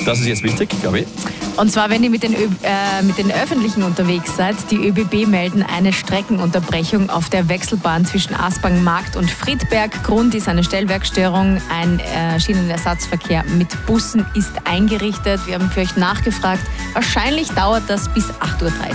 Das ist jetzt wichtig, Gabi. Und zwar, wenn ihr mit den Öffentlichen unterwegs seid, die ÖBB melden eine Streckenunterbrechung auf der Wechselbahn zwischen Aspang-Markt und Friedberg. Grund ist eine Stellwerkstörung. Ein Schienenersatzverkehr mit Bussen ist eingerichtet. Wir haben für euch nachgefragt. Wahrscheinlich dauert das bis 8:30 Uhr.